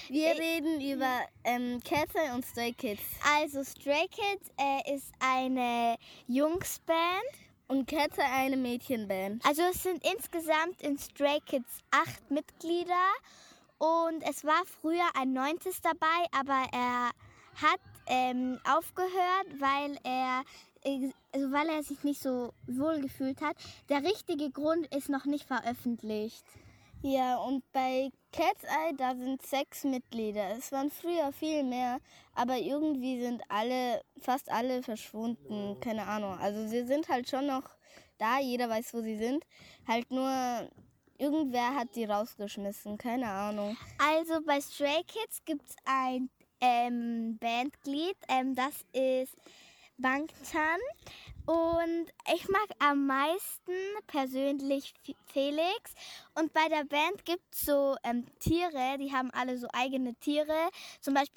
Wir reden über Cat's Eye und Stray Kids. Also Stray Kids ist eine Jungsband. Und Cat's Eye eine Mädchenband. Also es sind insgesamt in Stray Kids 8 Mitglieder. Und es war früher ein 9. dabei, aber er hat aufgehört, weil er sich nicht so wohl gefühlt hat. Der richtige Grund ist noch nicht veröffentlicht. Ja, und bei Cat's Eye, da sind 6 Mitglieder. Es waren früher viel mehr, aber irgendwie sind fast alle verschwunden. Keine Ahnung. Also sie sind halt schon noch da, jeder weiß, wo sie sind. Halt nur, irgendwer hat die rausgeschmissen, keine Ahnung. Also bei Stray Kids gibt es ein Bandglied, das ist Bangtan. Und ich mag am meisten persönlich Felix. Und bei der Band gibt es so Tiere, die haben alle so eigene Tiere. Zum Beispiel